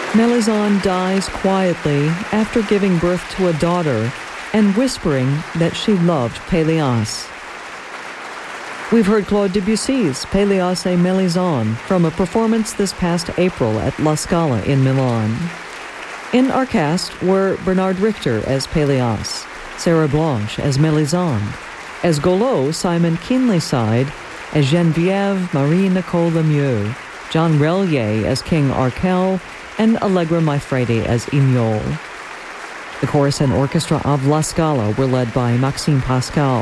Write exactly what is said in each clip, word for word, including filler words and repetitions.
Melisande dies quietly after giving birth to a daughter and whispering that she loved Pélias. We've heard Claude Debussy's Pélias et Mélisande from a performance this past April at La Scala in Milan. In our cast were Bernard Richter as Pélias, Sarah Blanche as Mélisande, as Golo, Simon Keenlyside, as Geneviève Marie-Nicole Lemieux, John Relier as King Arkell, and Allegra Maifredi as Ignol. The chorus and orchestra of La Scala were led by Maxime Pascal.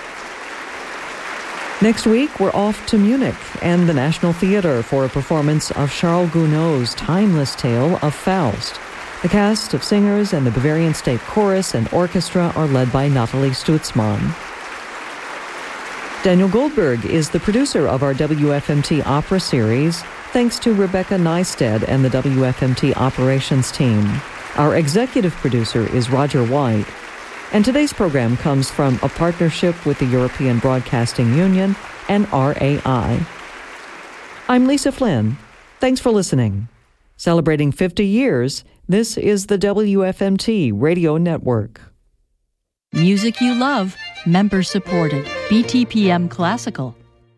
Next week, we're off to Munich and the National Theatre for a performance of Charles Gounod's timeless tale of Faust. The cast of singers and the Bavarian State Chorus and Orchestra are led by Nathalie Stutzmann. Daniel Goldberg is the producer of our W F M T Opera series, thanks to Rebecca Neisted and the W F M T operations team. Our executive producer is Roger White. And today's program comes from a partnership with the European Broadcasting Union and R A I. I'm Lisa Flynn. Thanks for listening. Celebrating fifty years, this is the W F M T Radio Network. Music you love, member supported, B T P M Classical.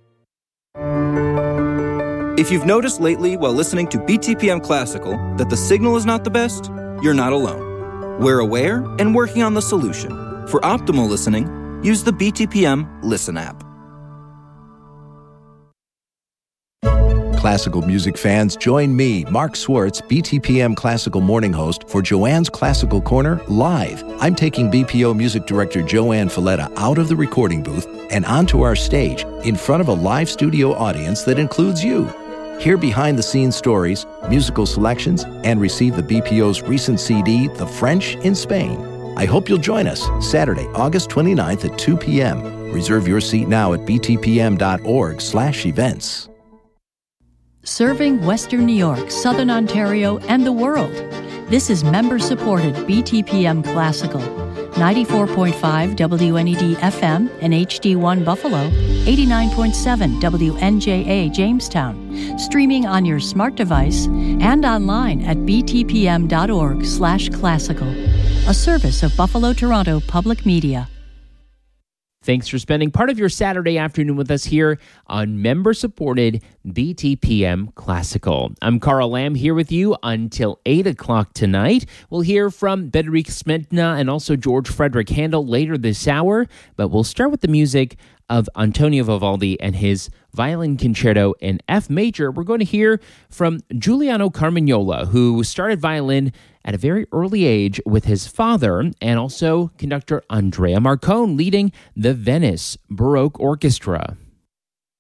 If you've noticed lately while listening to B T P M Classical that the signal is not the best, you're not alone. We're aware and working on the solution. For optimal listening, use the B T P M Listen app. Classical music fans, join me, Mark Swartz, B T P M Classical Morning Host, for Joanne's Classical Corner live. I'm taking B P O Music Director Joanne Falletta out of the recording booth and onto our stage in front of a live studio audience that includes you. Hear behind-the-scenes stories, musical selections, and receive the B P O's recent C D, The French in Spain. I hope you'll join us Saturday, August twenty-ninth at two p.m. Reserve your seat now at btpm.org slash events. Serving Western New York, Southern Ontario, and the world. This is member-supported B T P M Classical. ninety-four point five W N E D F M and H D one Buffalo, eighty-nine point seven W N J A Jamestown, streaming on your smart device and online at btpm.org slash classical, a service of Buffalo Toronto Public Media. Thanks for spending part of your Saturday afternoon with us here on member-supported B T P M Classical. I'm Carl Lamb here with you until eight o'clock tonight. We'll hear from Bedřich Smetana and also George Frederick Handel later this hour, but we'll start with the music of Antonio Vivaldi and his Violin Concerto in F major. We're going to hear from Giuliano Carmignola, who started violin at a very early age with his father, and also conductor Andrea Marcone leading the Venice Baroque Orchestra.